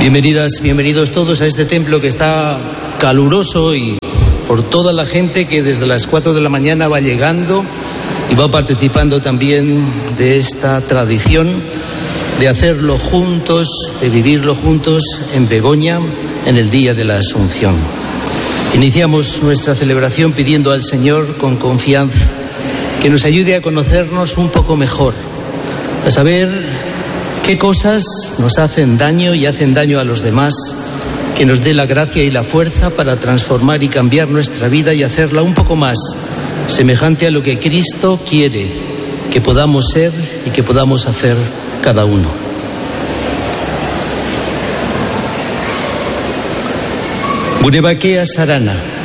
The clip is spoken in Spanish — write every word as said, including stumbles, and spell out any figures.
Bienvenidas, bienvenidos todos a este templo que está caluroso y por toda la gente que desde las cuatro de la mañana va llegando y va participando también de esta tradición de hacerlo juntos, de vivirlo juntos en Begoña en el día de la Asunción. Iniciamos nuestra celebración pidiendo al Señor con confianza que nos ayude a conocernos un poco mejor, a saber qué cosas nos hacen daño y hacen daño a los demás, que nos dé la gracia y la fuerza para transformar y cambiar nuestra vida y hacerla un poco más semejante a lo que Cristo quiere que podamos ser y que podamos hacer cada uno. Gure bakea sarana.